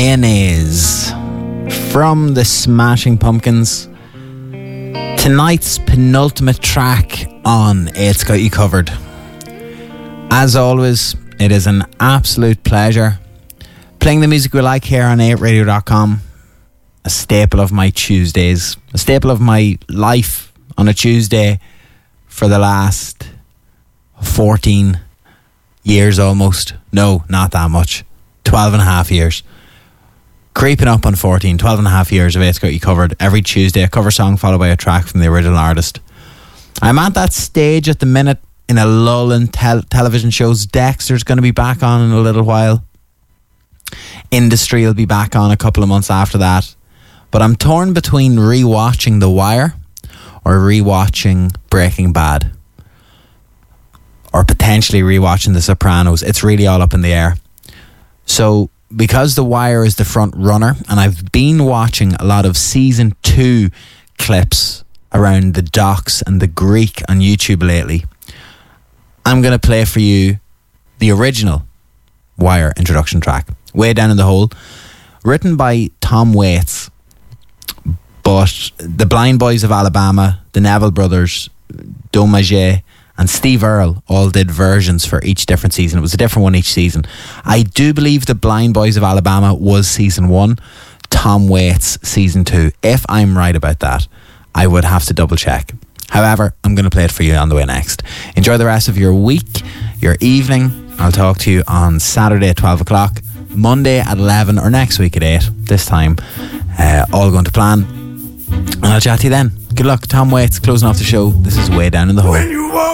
Mayonnaise from the Smashing Pumpkins. Tonight's penultimate track on It's Got You Covered. As always, it is an absolute pleasure playing the music we like here on 8radio.com. A staple of my Tuesdays, a staple of my life on a Tuesday for the last 14 years almost. No, not that much. 12 and a half years. Creeping up on 14, 12 and a half years of It's Got You Covered. Every Tuesday, a cover song followed by a track from the original artist. I'm at that stage at the minute in a lull in television shows. Dexter's going to be back on in a little while. Industry will be back on a couple of months after that. But I'm torn between rewatching The Wire or rewatching Breaking Bad. Or potentially rewatching The Sopranos. It's really all up in the air. So, because The Wire is the front runner, and I've been watching a lot of season 2 clips around the docs and the Greek on YouTube lately, I'm going to play for you the original Wire introduction track, Way Down in the Hole, written by Tom Waits. But the Blind Boys of Alabama, the Neville Brothers, Dommage, and Steve Earle all did versions for each different season. It was a different one each season. I do believe the Blind Boys of Alabama was season 1, Tom Waits season 2. If I'm right about that, I would have to double check. However, I'm going to play it for you on the way next. Enjoy the rest of your week, your evening. I'll talk to you on Saturday at 12 o'clock, Monday at 11, or next week at 8. This time, all going to plan. And I'll chat to you then. Good luck. Tom Waits closing off the show. This is Way Down in the Hole.